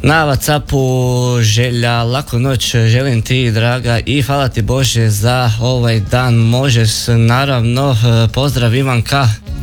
Na Whatsappu Želja, laku noć želim ti draga i hvala ti Bože za ovaj dan. Možeš naravno, pozdrav Ivanka.